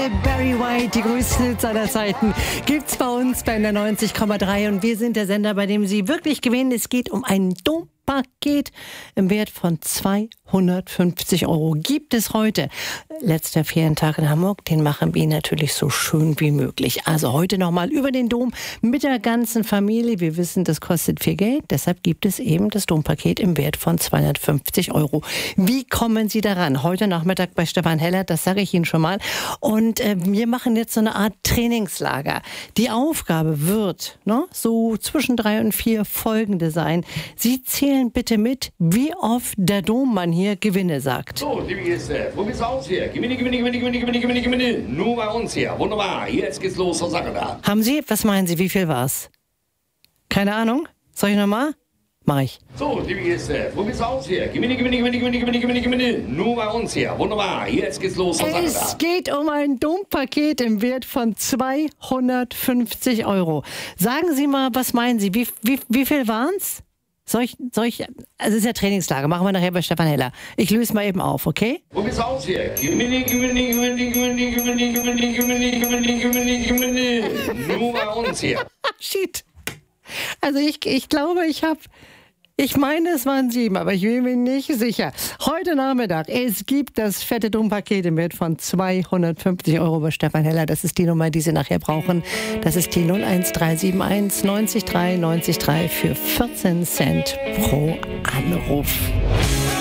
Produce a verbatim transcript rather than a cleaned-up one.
Jawohl, Barry White, die größten Hits aller Zeiten, gibt's bei uns bei der neunzig Komma drei und wir sind der Sender, bei dem Sie wirklich gewinnen. Es geht um einen Dompaket im Wert von zweihundertfünfzig Euro. Gibt es heute. Letzter Ferientag in Hamburg, den machen wir natürlich so schön wie möglich. Also heute nochmal über den Dom mit der ganzen Familie. Wir wissen, das kostet viel Geld, deshalb gibt es eben das Dompaket im Wert von zweihundertfünfzig Euro. Wie kommen Sie daran? Heute Nachmittag bei Stefan Heller, das sage ich Ihnen schon mal. Und äh, wir machen jetzt so eine Art Trainingslager. Die Aufgabe wird ne, so zwischen drei und vier folgende sein. Sie zählen bitte mit, wie oft der Dommann hier Gewinne sagt. So, liebe Gäste, wo geht's aus hier? Gewinne, Gewinne, Gewinne, Gewinne, Gewinne, Gewinne, Gewinne. Nur bei uns hier. Wunderbar. Jetzt geht's los zur Sache da. Haben Sie, was meinen Sie, wie viel war's? Keine Ahnung? Soll ich nochmal? Mach ich. So, liebe Gäste, wo geht's aus hier? Gewinne, Gewinne, Gewinne, Gewinne, Gewinne, Gewinne, Gewinne. Nur bei uns hier. Wunderbar. Jetzt geht's los zur Sache da. Es geht um ein Dompaket im Wert von zweihundertfünfzig Euro. Sagen Sie mal, was meinen Sie? Wie, wie, wie viel waren's? Soll ich, soll ich, also es ist ja Trainingslager, machen wir nachher bei Stefan Heller. Ich löse mal eben auf, okay? Wo geht's aus hier? Gewinne, Gewinne, Gewinne, Gewinne, Gewinne, Gewinne, Gewinne, Gewinne, Gewinne, Gewinne. Nur bei uns hier. Shit. Also ich, ich glaube, ich habe, ich meine, es waren sieben, aber ich bin mir nicht sicher. Heute Nachmittag, es gibt das fette Dompaket im Wert von zweihundertfünfzig Euro bei Stefan Heller. Das ist die Nummer, die Sie nachher brauchen. Das ist die null eins drei sieben eins neunzig drei neunzig drei für vierzehn Cent pro Anruf.